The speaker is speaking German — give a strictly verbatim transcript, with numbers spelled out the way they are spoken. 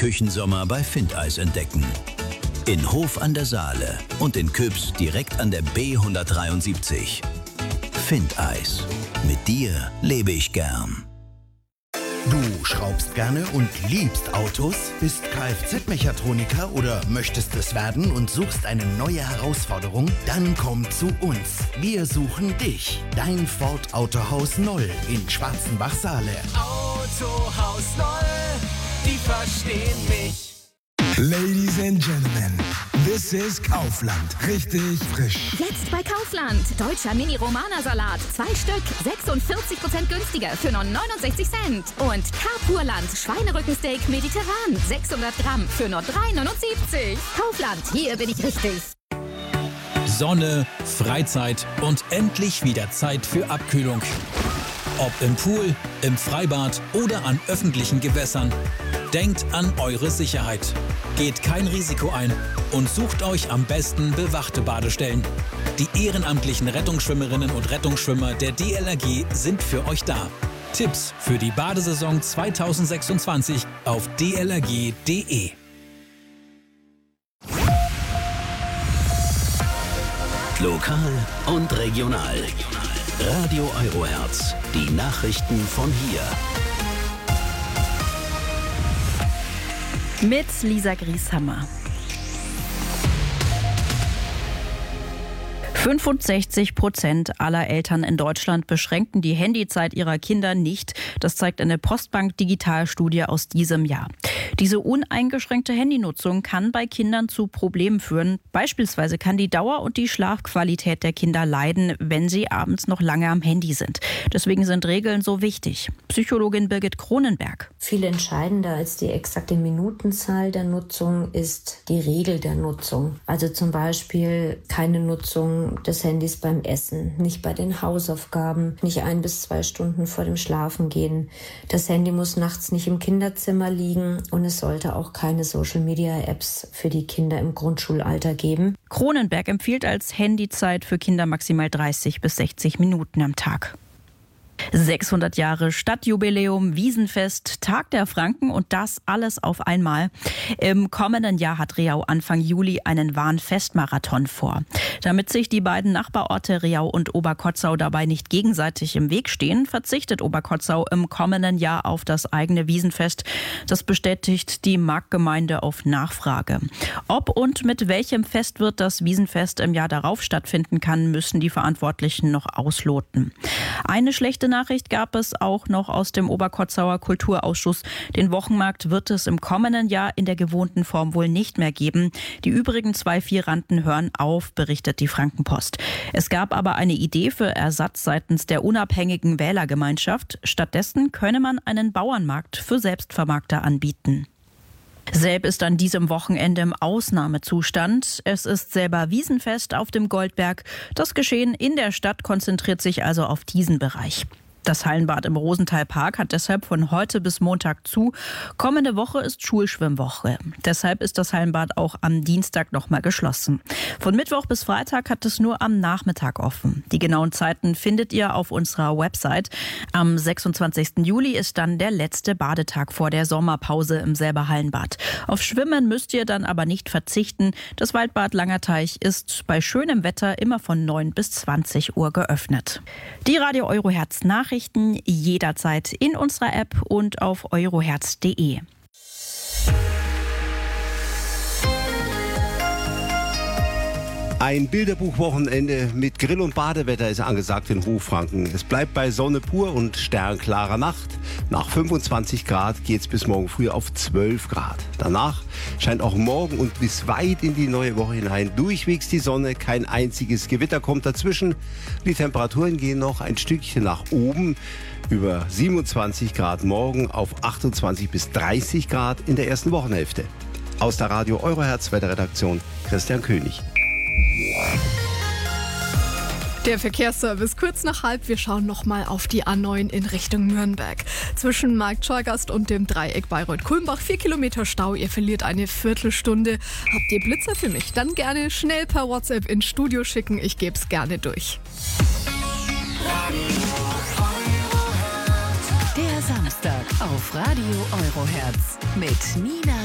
Küchensommer bei Findeis entdecken. In Hof an der Saale und in Küps direkt an der B hundertdreiundsiebzig. Findeis. Mit dir lebe ich gern. Du schraubst gerne und liebst Autos, bist Kfz-Mechatroniker oder möchtest es werden und suchst eine neue Herausforderung? Dann komm zu uns. Wir suchen dich. Dein Ford Autohaus Noll in Schwarzenbach-Saale. Autohaus Noll, die verstehen mich. Ladies and Gentlemen, this is Kaufland. Richtig frisch. Jetzt bei Kaufland. Deutscher Mini-Romana-Salat. Zwei Stück. sechsundvierzig Prozent günstiger für nur neunundsechzig Cent. Und Carpurland. Schweinerückensteak mediterran. sechshundert Gramm für nur drei neunundsiebzig. Kaufland. Hier bin ich richtig. Sonne, Freizeit und endlich wieder Zeit für Abkühlung. Ob im Pool, im Freibad oder an öffentlichen Gewässern. Denkt an eure Sicherheit. Geht kein Risiko ein und sucht euch am besten bewachte Badestellen. Die ehrenamtlichen Rettungsschwimmerinnen und Rettungsschwimmer der D L R G sind für euch da. Tipps für die Badesaison zweitausendsechsundzwanzig auf d l r g punkt d e. Lokal und regional. Radio Eurohertz. Die Nachrichten von hier. Mit Lisa Grieshammer. fünfundsechzig Prozent aller Eltern in Deutschland beschränken die Handyzeit ihrer Kinder nicht. Das zeigt eine Postbank-Digitalstudie aus diesem Jahr. Diese uneingeschränkte Handynutzung kann bei Kindern zu Problemen führen. Beispielsweise kann die Dauer und die Schlafqualität der Kinder leiden, wenn sie abends noch lange am Handy sind. Deswegen sind Regeln so wichtig. Psychologin Birgit Cronenberg. Viel entscheidender als die exakte Minutenzahl der Nutzung ist die Regel der Nutzung. Also zum Beispiel keine Nutzung des Handys beim Essen, nicht bei den Hausaufgaben, nicht ein bis zwei Stunden vor dem Schlafengehen. Das Handy muss nachts nicht im Kinderzimmer liegen und es sollte auch keine Social-Media-Apps für die Kinder im Grundschulalter geben. Cronenberg empfiehlt als Handyzeit für Kinder maximal dreißig bis sechzig Minuten am Tag. sechshundert Jahre Stadtjubiläum, Wiesenfest, Tag der Franken und das alles auf einmal. Im kommenden Jahr hat Riau Anfang Juli einen Warnfestmarathon vor. Damit sich die beiden Nachbarorte Riau und Oberkotzau dabei nicht gegenseitig im Weg stehen, verzichtet Oberkotzau im kommenden Jahr auf das eigene Wiesenfest. Das bestätigt die Marktgemeinde auf Nachfrage. Ob und mit welchem Festwirt das Wiesenfest im Jahr darauf stattfinden kann, müssen die Verantwortlichen noch ausloten. Eine schlechte Nachricht gab es auch noch aus dem Oberkotzauer Kulturausschuss. Den Wochenmarkt wird es im kommenden Jahr in der gewohnten Form wohl nicht mehr geben. Die übrigen zwei Vieranden hören auf, berichtet die Frankenpost. Es gab aber eine Idee für Ersatz seitens der unabhängigen Wählergemeinschaft. Stattdessen könne man einen Bauernmarkt für Selbstvermarkter anbieten. Selb ist an diesem Wochenende im Ausnahmezustand. Es ist selber Wiesenfest auf dem Goldberg. Das Geschehen in der Stadt konzentriert sich also auf diesen Bereich. Das Hallenbad im Rosenthalpark hat deshalb von heute bis Montag zu. Kommende Woche ist Schulschwimmwoche. Deshalb ist das Hallenbad auch am Dienstag nochmal geschlossen. Von Mittwoch bis Freitag hat es nur am Nachmittag offen. Die genauen Zeiten findet ihr auf unserer Website. Am sechsundzwanzigsten Juli ist dann der letzte Badetag vor der Sommerpause im selber Hallenbad. Auf Schwimmen müsst ihr dann aber nicht verzichten. Das Waldbad Langerteich ist bei schönem Wetter immer von neun bis zwanzig Uhr geöffnet. Die Radio Eurohertz Nachrichten jederzeit in unserer App und auf eurohertz punkt d e. Ein Bilderbuchwochenende mit Grill- und Badewetter ist angesagt in Hochfranken. Es bleibt bei Sonne pur und sternklarer Nacht. Nach fünfundzwanzig Grad geht es bis morgen früh auf zwölf Grad. Danach scheint auch morgen und bis weit in die neue Woche hinein durchwegs die Sonne. Kein einziges Gewitter kommt dazwischen. Die Temperaturen gehen noch ein Stückchen nach oben. Über siebenundzwanzig Grad morgen auf achtundzwanzig bis dreißig Grad in der ersten Wochenhälfte. Aus der Radio Eurohertz Wetterredaktion Christian König. Der Verkehrsservice kurz nach halb. Wir schauen nochmal auf die A neun in Richtung Nürnberg. Zwischen Marktschorgast und dem Dreieck Bayreuth-Kulmbach vier Kilometer Stau. Ihr verliert eine Viertelstunde. Habt ihr Blitzer für mich? Dann gerne schnell per WhatsApp ins Studio schicken. Ich gebe es gerne durch. Der Samstag auf Radio Eurohertz mit Nina